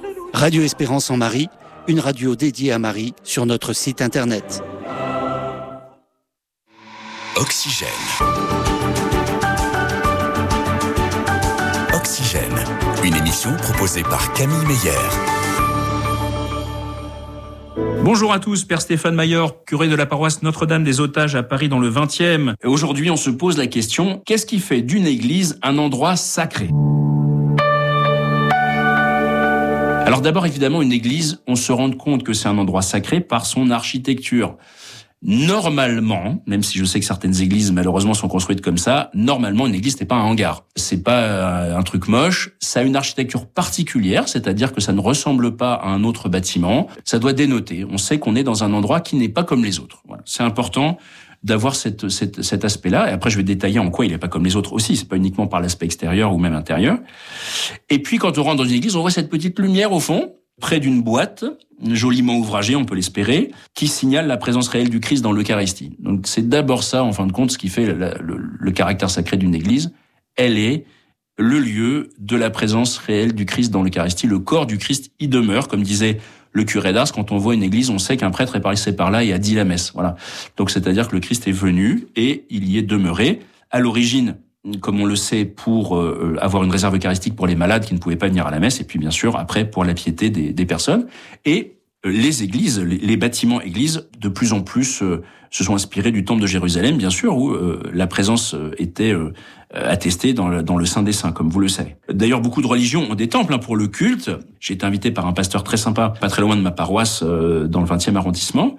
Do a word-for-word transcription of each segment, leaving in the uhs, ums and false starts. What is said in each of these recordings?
Radio Espérance en Marie, une radio dédiée à Marie sur notre site internet. Oxygène. Oxygène, une émission proposée par Camille Meyer. Bonjour à tous, Père Stéphane Maillard, curé de la paroisse Notre-Dame des Otages à Paris dans le vingtième. Aujourd'hui, on se pose la question, qu'est-ce qui fait d'une église un endroit sacré ? Alors d'abord, évidemment, une église, on se rend compte que c'est un endroit sacré par son architecture. Normalement, même si je sais que certaines églises malheureusement sont construites comme ça, normalement une église n'est pas un hangar. C'est pas un truc moche, ça a une architecture particulière, c'est-à-dire que ça ne ressemble pas à un autre bâtiment, ça doit dénoter. On sait qu'on est dans un endroit qui n'est pas comme les autres. Voilà. C'est important d'avoir cette, cette, cet aspect-là, et après je vais détailler en quoi il n'est pas comme les autres aussi, c'est pas uniquement par l'aspect extérieur ou même intérieur. Et puis quand on rentre dans une église, on voit cette petite lumière au fond, près d'une boîte, joliment ouvragée, on peut l'espérer, qui signale la présence réelle du Christ dans l'Eucharistie. Donc c'est d'abord ça, en fin de compte, ce qui fait le, le, le caractère sacré d'une église. Elle est le lieu de la présence réelle du Christ dans l'Eucharistie. Le corps du Christ y demeure, comme disait le curé d'Ars. Quand on voit une église, on sait qu'un prêtre est passé par là et a dit la messe. Voilà. Donc c'est-à-dire que le Christ est venu et il y est demeuré. À l'origine, comme on le sait, pour euh, avoir une réserve eucharistique pour les malades qui ne pouvaient pas venir à la messe, et puis bien sûr, après, pour la piété des, des personnes. Et euh, les églises, les, les bâtiments églises, de plus en plus, euh, se sont inspirés du temple de Jérusalem, bien sûr, où euh, la présence euh, était euh, attestée dans le, dans le Saint des Saints, comme vous le savez. D'ailleurs, beaucoup de religions ont des temples hein, pour le culte. J'ai été invité par un pasteur très sympa, pas très loin de ma paroisse, euh, dans le vingtième arrondissement.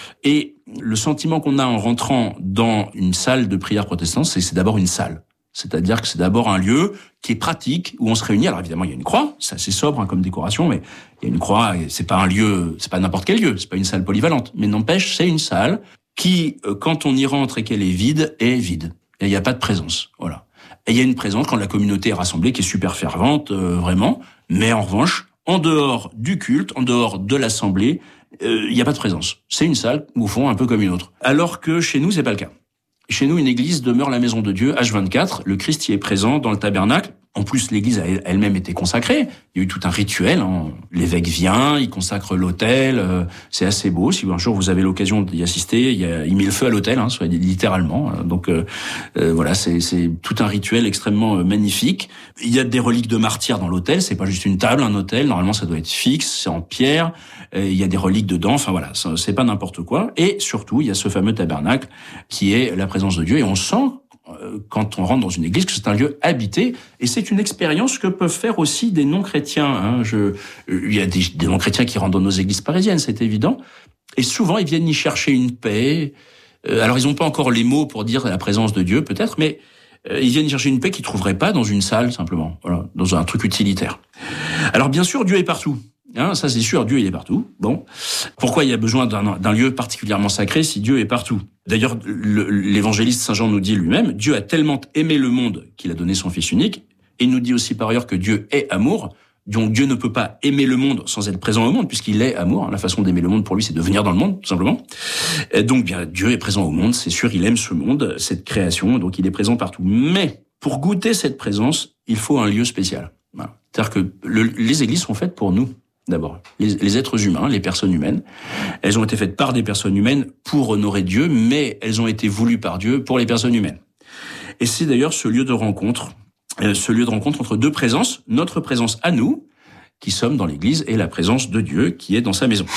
Et le sentiment qu'on a en rentrant dans une salle de prière protestante, c'est que c'est d'abord une salle. C'est-à-dire que c'est d'abord un lieu qui est pratique, où on se réunit. Alors évidemment, il y a une croix, c'est assez sobre hein, comme décoration, mais il y a une croix, et c'est pas un lieu, c'est pas n'importe quel lieu, c'est pas une salle polyvalente. Mais n'empêche, c'est une salle qui, quand on y rentre et qu'elle est vide, est vide. Et il n'y a pas de présence, voilà. Et il y a une présence quand la communauté est rassemblée, qui est super fervente, euh, vraiment. Mais en revanche, en dehors du culte, en dehors de l'assemblée, il n'y a pas de présence. C'est une salle, au fond, un peu comme une autre. Alors que chez nous, c'est pas le cas. Chez nous, une église demeure la maison de Dieu, H vingt-quatre. Le Christ y est présent dans le tabernacle. En plus, l'église a elle-même été consacrée. Il y a eu tout un rituel. Hein. L'évêque vient, il consacre l'autel. Euh, c'est assez beau. Si un jour vous avez l'occasion d'y assister, il, y a, il met le feu à l'autel, hein, soit littéralement. Donc euh, euh, voilà, c'est, c'est tout un rituel extrêmement euh, magnifique. Il y a des reliques de martyrs dans l'autel. C'est pas juste une table, un autel. Normalement, ça doit être fixe. C'est en pierre. Euh, il y a des reliques dedans. Enfin voilà, c'est pas n'importe quoi. Et surtout, il y a ce fameux tabernacle qui est la présence de Dieu. Et on sent quand on rentre dans une église, que c'est un lieu habité, et c'est une expérience que peuvent faire aussi des non-chrétiens. Hein. Je, il y a des, des non-chrétiens qui rentrent dans nos églises parisiennes, c'est évident, et souvent ils viennent y chercher une paix. Euh, alors ils n'ont pas encore les mots pour dire la présence de Dieu, peut-être, mais euh, ils viennent y chercher une paix qu'ils trouveraient pas dans une salle, simplement, voilà, dans un truc utilitaire. Alors bien sûr, Dieu est partout. Hein, ça c'est sûr, Dieu il est partout. Bon, pourquoi il y a besoin d'un, d'un lieu particulièrement sacré si Dieu est partout ? D'ailleurs, le, l'évangéliste Saint Jean nous dit lui-même, Dieu a tellement aimé le monde qu'il a donné son Fils unique. Et il nous dit aussi par ailleurs que Dieu est amour. Donc Dieu ne peut pas aimer le monde sans être présent au monde, puisqu'il est amour. La façon d'aimer le monde pour lui, c'est de venir dans le monde, tout simplement. Et donc bien, Dieu est présent au monde, c'est sûr, il aime ce monde, cette création, donc il est présent partout. Mais pour goûter cette présence, il faut un lieu spécial. Voilà. C'est-à-dire que le, les églises sont faites pour nous. D'abord, les, les êtres humains, les personnes humaines, elles ont été faites par des personnes humaines pour honorer Dieu, mais elles ont été voulues par Dieu pour les personnes humaines. Et c'est d'ailleurs ce lieu de rencontre, euh, ce lieu de rencontre entre deux présences, notre présence à nous, qui sommes dans l'Église, et la présence de Dieu, qui est dans sa maison.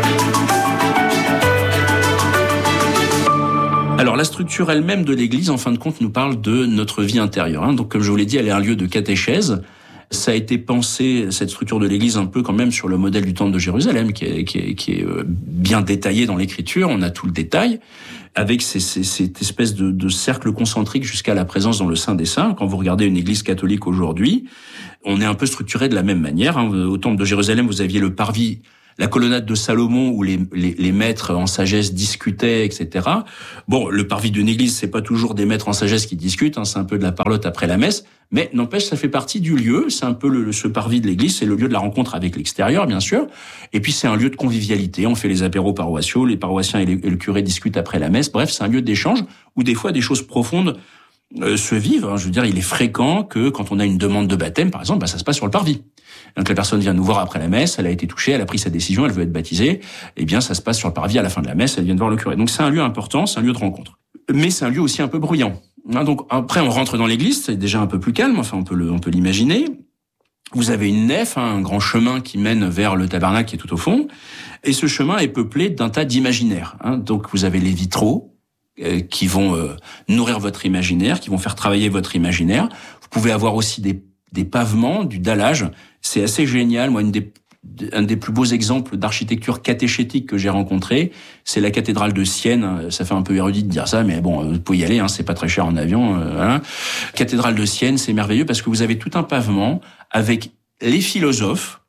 Alors, la structure elle-même de l'Église, en fin de compte, nous parle de notre vie intérieure. Hein. Donc, comme je vous l'ai dit, elle est un lieu de catéchèse. Ça a été pensé, cette structure de l'Église, un peu quand même sur le modèle du temple de Jérusalem, qui est, qui est, qui est bien détaillé dans l'Écriture. On a tout le détail, avec ces, ces, cette espèce de, de cercle concentrique jusqu'à la présence dans le Saint des Saints. Quand vous regardez une Église catholique aujourd'hui, on est un peu structuré de la même manière. Au temple de Jérusalem, vous aviez le parvis, la colonnade de Salomon où les, les, les maîtres en sagesse discutaient, et cetera. Bon, le parvis d'une église, c'est pas toujours des maîtres en sagesse qui discutent, hein, c'est un peu de la parlotte après la messe, mais n'empêche, ça fait partie du lieu, c'est un peu le, ce parvis de l'église, c'est le lieu de la rencontre avec l'extérieur, bien sûr, et puis c'est un lieu de convivialité, on fait les apéros paroissiaux, les paroissiens et, les, et le curé discutent après la messe, bref, c'est un lieu d'échange où des fois des choses profondes euh, se vivent. Hein. Je veux dire, il est fréquent que quand on a une demande de baptême, par exemple, bah, ça se passe sur le parvis. Donc la personne vient nous voir après la messe, elle a été touchée, elle a pris sa décision, elle veut être baptisée. Eh bien, ça se passe sur le parvis à la fin de la messe, elle vient de voir le curé. Donc c'est un lieu important, c'est un lieu de rencontre. Mais c'est un lieu aussi un peu bruyant. Hein, donc après, on rentre dans l'église, c'est déjà un peu plus calme. Enfin, on peut le, on peut l'imaginer. Vous avez une nef, hein, un grand chemin qui mène vers le tabernacle qui est tout au fond. Et ce chemin est peuplé d'un tas d'imaginaires. Hein. Donc vous avez les vitraux euh, qui vont euh, nourrir votre imaginaire, qui vont faire travailler votre imaginaire. Vous pouvez avoir aussi des, des pavements, du dallage. C'est assez génial. Moi, une des, un des plus beaux exemples d'architecture catéchétique que j'ai rencontré, c'est la cathédrale de Sienne. Ça fait un peu érudit de dire ça, mais bon, vous pouvez y aller, hein, c'est pas très cher en avion. Euh, voilà. Cathédrale de Sienne, c'est merveilleux parce que vous avez tout un pavement avec les philosophes.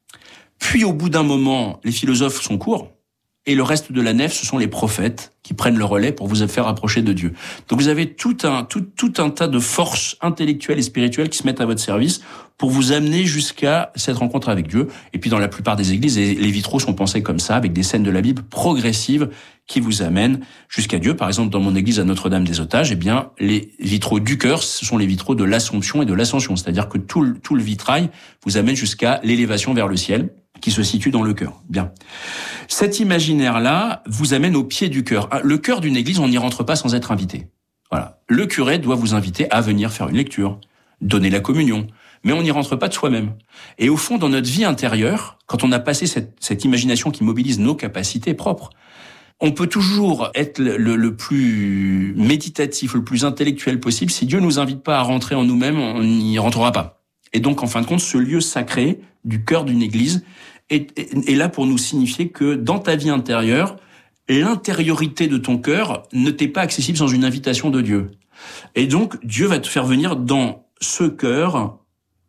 Puis au bout d'un moment, les philosophes sont courts. Et le reste de la nef, ce sont les prophètes qui prennent le relais pour vous faire approcher de Dieu. Donc vous avez tout un, tout, tout un tas de forces intellectuelles et spirituelles qui se mettent à votre service pour vous amener jusqu'à cette rencontre avec Dieu. Et puis dans la plupart des églises, les vitraux sont pensés comme ça, avec des scènes de la Bible progressives qui vous amènent jusqu'à Dieu. Par exemple, dans mon église à Notre-Dame-des-Otages, eh bien, les vitraux du cœur, ce sont les vitraux de l'Assomption et de l'Ascension. C'est-à-dire que tout le, tout le vitrail vous amène jusqu'à l'élévation vers le ciel, qui se situe dans le cœur. Bien. Cet imaginaire-là vous amène au pied du cœur. Le cœur d'une église, on n'y rentre pas sans être invité. Voilà. Le curé doit vous inviter à venir faire une lecture, donner la communion, mais on n'y rentre pas de soi-même. Et au fond, dans notre vie intérieure, quand on a passé cette, cette imagination qui mobilise nos capacités propres, on peut toujours être le, le, le plus méditatif, le plus intellectuel possible. Si Dieu nous invite pas à rentrer en nous-mêmes, on n'y rentrera pas. Et donc, en fin de compte, ce lieu sacré du cœur d'une église est, est, est là pour nous signifier que dans ta vie intérieure, l'intériorité de ton cœur ne t'est pas accessible sans une invitation de Dieu. Et donc, Dieu va te faire venir dans ce cœur,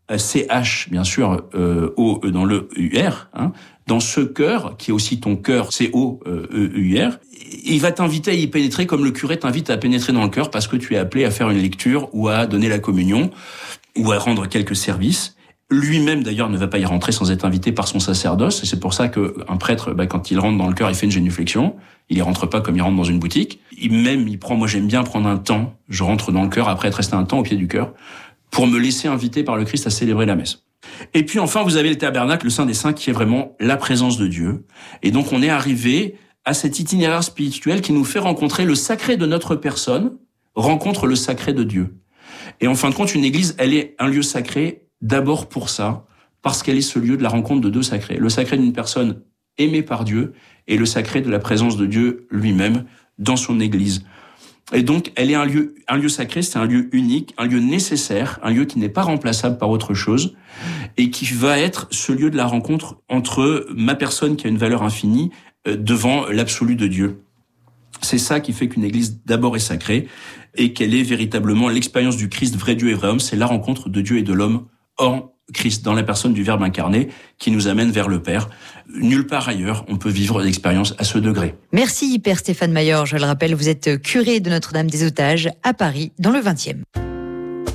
C H, bien sûr, euh, O, E dans le U R, hein, dans ce cœur, qui est aussi ton cœur, C O, E, U R, il va t'inviter à y pénétrer comme le curé t'invite à pénétrer dans le cœur parce que tu es appelé à faire une lecture ou à donner la communion ou à rendre quelques services. Lui-même, d'ailleurs, ne va pas y rentrer sans être invité par son sacerdoce. Et c'est pour ça qu'un prêtre, bah, quand il rentre dans le cœur, il fait une génuflexion. Il y rentre pas comme il rentre dans une boutique. Il, même, il prend, moi, j'aime bien prendre un temps. Je rentre dans le cœur après être resté un temps au pied du cœur pour me laisser inviter par le Christ à célébrer la messe. Et puis, enfin, vous avez le tabernacle, le Saint des Saints, qui est vraiment la présence de Dieu. Et donc, on est arrivé à cet itinéraire spirituel qui nous fait rencontrer le sacré de notre personne, rencontre le sacré de Dieu. Et en fin de compte, une église, elle est un lieu sacré d'abord pour ça, parce qu'elle est ce lieu de la rencontre de deux sacrés. Le sacré d'une personne aimée par Dieu et le sacré de la présence de Dieu lui-même dans son église. Et donc, elle est un lieu, un lieu sacré, c'est un lieu unique, un lieu nécessaire, un lieu qui n'est pas remplaçable par autre chose et qui va être ce lieu de la rencontre entre ma personne qui a une valeur infinie devant l'absolu de Dieu. C'est ça qui fait qu'une église d'abord est sacrée et qu'elle est véritablement l'expérience du Christ, vrai Dieu et vrai homme. C'est la rencontre de Dieu et de l'homme en Christ, dans la personne du Verbe incarné qui nous amène vers le Père. Nulle part ailleurs, on peut vivre l'expérience à ce degré. Merci Père Stéphane Mayor. Je le rappelle, vous êtes curé de Notre-Dame-des-Otages à Paris, dans le vingtième.